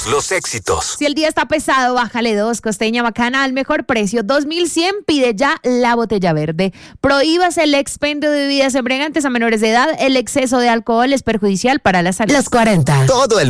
Los éxitos. Si el día está pesado, bájale 2. Costeña Bacana al mejor precio. 2100, pide ya la botella verde. Prohíbase el expendio de bebidas embriagantes a menores de edad. El exceso de alcohol es perjudicial para la salud. Los 40. Todo el